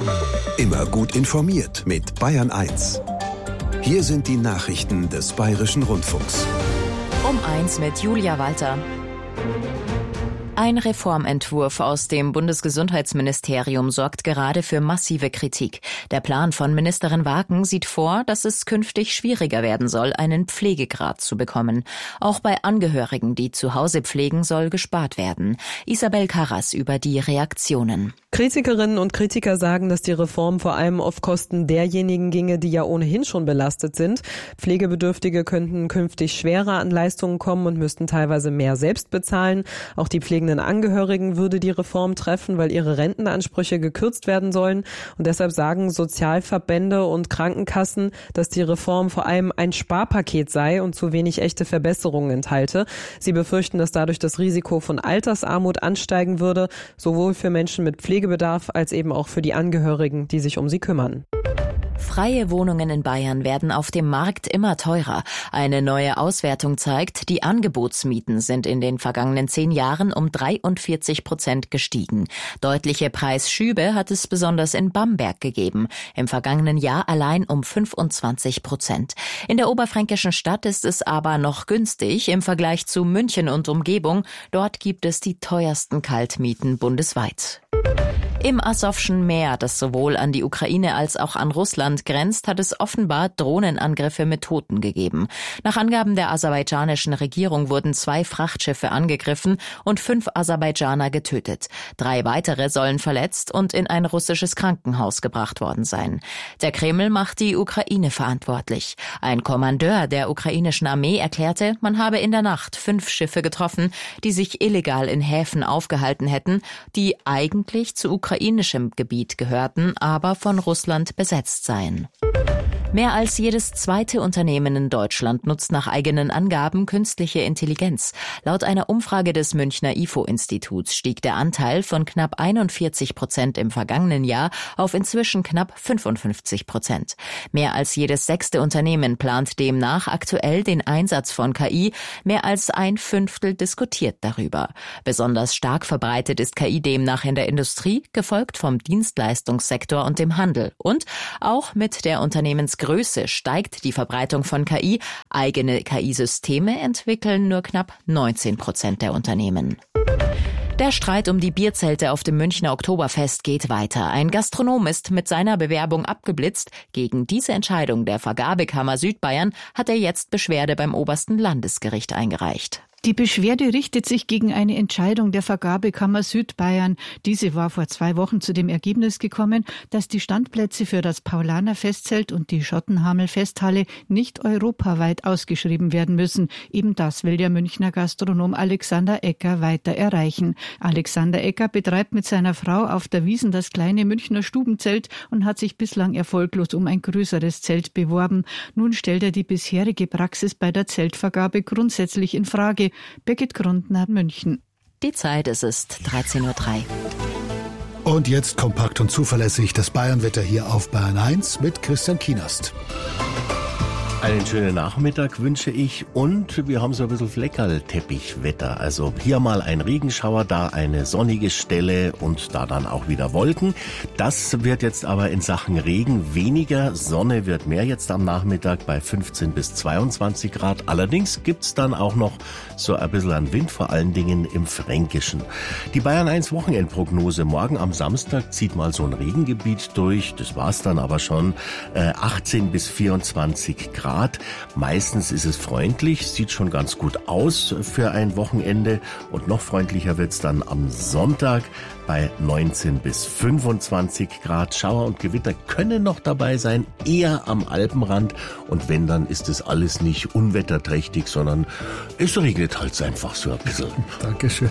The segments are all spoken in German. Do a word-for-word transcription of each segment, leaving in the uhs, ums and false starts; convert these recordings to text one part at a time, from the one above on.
Immer gut informiert mit Bayern eins. Hier sind die Nachrichten des Bayerischen Rundfunks. Um eins mit Julia Walter. Ein Reformentwurf aus dem Bundesgesundheitsministerium sorgt gerade für massive Kritik. Der Plan von Ministerin Waken sieht vor, dass es künftig schwieriger werden soll, einen Pflegegrad zu bekommen. Auch bei Angehörigen, die zu Hause pflegen, soll gespart werden. Isabel Karras über die Reaktionen. Kritikerinnen und Kritiker sagen, dass die Reform vor allem auf Kosten derjenigen ginge, die ja ohnehin schon belastet sind. Pflegebedürftige könnten künftig schwerer an Leistungen kommen und müssten teilweise mehr selbst bezahlen. Auch die pflegenden Angehörigen würde die Reform treffen, weil ihre Rentenansprüche gekürzt werden sollen. Und deshalb sagen Sozialverbände und Krankenkassen, dass die Reform vor allem ein Sparpaket sei und zu wenig echte Verbesserungen enthalte. Sie befürchten, dass dadurch das Risiko von Altersarmut ansteigen würde, sowohl für Menschen mit Pflegebedarf als eben auch für die Angehörigen, die sich um sie kümmern. Freie Wohnungen in Bayern werden auf dem Markt immer teurer. Eine neue Auswertung zeigt, die Angebotsmieten sind in den vergangenen zehn Jahren um dreiundvierzig Prozent gestiegen. Deutliche Preisschübe hat es besonders in Bamberg gegeben. Im vergangenen Jahr allein um fünfundzwanzig Prozent. In der oberfränkischen Stadt ist es aber noch günstig im Vergleich zu München und Umgebung. Dort gibt es die teuersten Kaltmieten bundesweit. Im Asowschen Meer, das sowohl an die Ukraine als auch an Russland grenzt, hat es offenbar Drohnenangriffe mit Toten gegeben. Nach Angaben der aserbaidschanischen Regierung wurden zwei Frachtschiffe angegriffen und fünf Aserbaidschaner getötet. Drei weitere sollen verletzt und in ein russisches Krankenhaus gebracht worden sein. Der Kreml macht die Ukraine verantwortlich. Ein Kommandeur der ukrainischen Armee erklärte, man habe in der Nacht fünf Schiffe getroffen, die sich illegal in Häfen aufgehalten hätten, die eigentlich zu ukrainischem Gebiet gehörten, aber von Russland besetzt seien. Mehr als jedes zweite Unternehmen in Deutschland nutzt nach eigenen Angaben künstliche Intelligenz. Laut einer Umfrage des Münchner I F O-Instituts stieg der Anteil von knapp einundvierzig Prozent im vergangenen Jahr auf inzwischen knapp fünfundfünfzig Prozent. Mehr als jedes sechste Unternehmen plant demnach aktuell den Einsatz von K I. Mehr als ein Fünftel diskutiert darüber. Besonders stark verbreitet ist K I demnach in der Industrie, gefolgt vom Dienstleistungssektor und dem Handel. Und auch mit der Unternehmensgröße steigt die Verbreitung von K I. Eigene K I-Systeme entwickeln nur knapp neunzehn Prozent der Unternehmen. Der Streit um die Bierzelte auf dem Münchner Oktoberfest geht weiter. Ein Gastronom ist mit seiner Bewerbung abgeblitzt. Gegen diese Entscheidung der Vergabekammer Südbayern hat er jetzt Beschwerde beim obersten Landesgericht eingereicht. Die Beschwerde richtet sich gegen eine Entscheidung der Vergabekammer Südbayern. Diese war vor zwei Wochen zu dem Ergebnis gekommen, dass die Standplätze für das Paulaner Festzelt und die Schottenhamel Festhalle nicht europaweit ausgeschrieben werden müssen. Eben das will der Münchner Gastronom Alexander Ecker weiter erreichen. Alexander Ecker betreibt mit seiner Frau auf der Wiesn das kleine Münchner Stubenzelt und hat sich bislang erfolglos um ein größeres Zelt beworben. Nun stellt er die bisherige Praxis bei der Zeltvergabe grundsätzlich in Frage. Birgit Grundner, München. Die Zeit, es ist dreizehn Uhr drei. Und jetzt kompakt und zuverlässig das Bayernwetter hier auf Bayern eins mit Christian Kienast. Einen schönen Nachmittag wünsche ich und wir haben so ein bisschen Fleckerl-Teppichwetter. Also hier mal ein Regenschauer, da eine sonnige Stelle und da dann auch wieder Wolken. Das wird jetzt aber in Sachen Regen weniger. Sonne wird mehr jetzt am Nachmittag bei fünfzehn bis zweiundzwanzig Grad. Allerdings gibt's dann auch noch so ein bisschen an Wind, vor allen Dingen im Fränkischen. Die Bayern eins Wochenendprognose. Morgen am Samstag zieht mal so ein Regengebiet durch. Das war's dann aber schon. Äh, achtzehn bis vierundzwanzig Grad. Meistens ist es freundlich, sieht schon ganz gut aus für ein Wochenende und noch freundlicher wird's dann am Sonntag bei neunzehn bis fünfundzwanzig Grad. Schauer und Gewitter können noch dabei sein, eher am Alpenrand und wenn, dann ist es alles nicht unwetterträchtig, sondern es regnet halt einfach so ein bisschen. Dankeschön.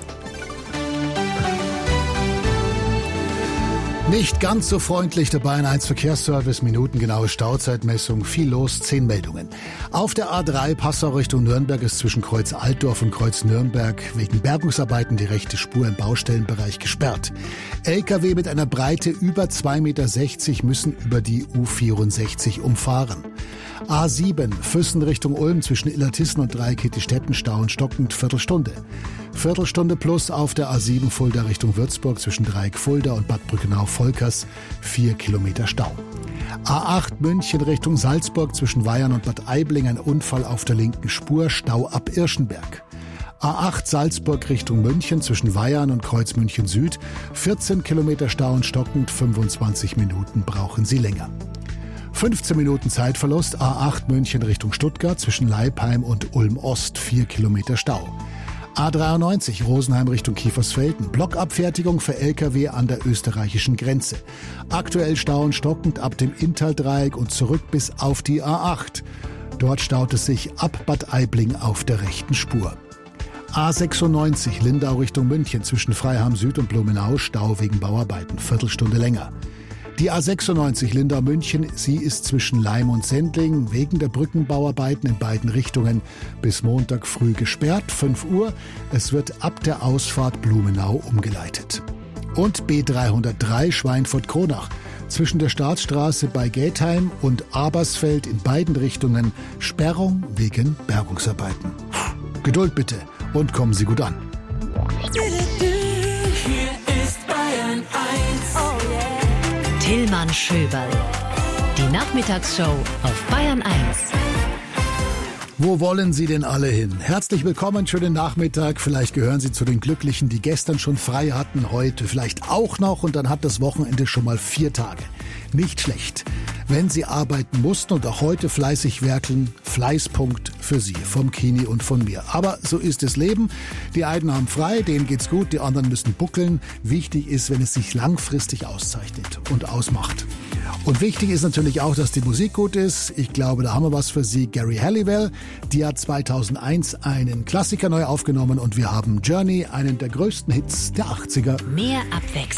Nicht ganz so freundlich der Bayern eins Verkehrsservice, minutengenaue Stauzeitmessung, viel los, zehn Meldungen. Auf der A drei Passau Richtung Nürnberg ist zwischen Kreuz Altdorf und Kreuz Nürnberg wegen Bergungsarbeiten die rechte Spur im Baustellenbereich gesperrt. L K W mit einer Breite über zwei Meter sechzig müssen über die U vierundsechzig umfahren. A sieben, Füssen Richtung Ulm zwischen Illertissen und Dreieckige Städten Stau und stockend Viertelstunde. Viertelstunde plus auf der A sieben Fulda Richtung Würzburg zwischen Dreieck Fulda und Bad Brückenau-Volkers, vier Kilometer Stau. A acht München Richtung Salzburg zwischen Weyern und Bad Aibling, ein Unfall auf der linken Spur, Stau ab Irschenberg. A acht Salzburg Richtung München zwischen Weyern und Kreuz München Süd, vierzehn Kilometer Stau und stockend, fünfundzwanzig Minuten brauchen Sie länger. fünfzehn Minuten Zeitverlust, A acht München Richtung Stuttgart zwischen Leipheim und Ulm Ost, vier Kilometer Stau. A dreiundneunzig Rosenheim Richtung Kiefersfelden, Blockabfertigung für L K W an der österreichischen Grenze. Aktuell Stau und stockend ab dem Inntal-Dreieck und zurück bis auf die A acht. Dort staut es sich ab Bad Aibling auf der rechten Spur. A sechsundneunzig Lindau Richtung München zwischen Freiham Süd und Blumenau, Stau wegen Bauarbeiten, Viertelstunde länger. Die A sechsundneunzig Lindau-München, sie ist zwischen Laim und Sendling wegen der Brückenbauarbeiten in beiden Richtungen bis Montag früh gesperrt, fünf Uhr. Es wird ab der Ausfahrt Blumenau umgeleitet. Und B dreihundertdrei Schweinfurt-Kronach zwischen der Staatsstraße bei Getheim und Abersfeld in beiden Richtungen Sperrung wegen Bergungsarbeiten. Geduld bitte und kommen Sie gut an. Hier ist Bayern eins. Oh yeah. Tillmann Schöberl. Die Nachmittagsshow auf Bayern eins. Wo wollen Sie denn alle hin? Herzlich willkommen, schönen Nachmittag. Vielleicht gehören Sie zu den Glücklichen, die gestern schon frei hatten, heute vielleicht auch noch und dann hat das Wochenende schon mal vier Tage. Nicht schlecht. Wenn Sie arbeiten mussten und auch heute fleißig werkeln, Fleißpunkt für Sie, vom Kini und von mir. Aber so ist das Leben. Die einen haben frei, denen geht's gut, die anderen müssen buckeln. Wichtig ist, wenn es sich langfristig auszeichnet und ausmacht. Und wichtig ist natürlich auch, dass die Musik gut ist. Ich glaube, da haben wir was für Sie. Gary Halliwell, die hat zweitausendeins einen Klassiker neu aufgenommen und wir haben Journey, einen der größten Hits der achtziger. Mehr Abwechslung.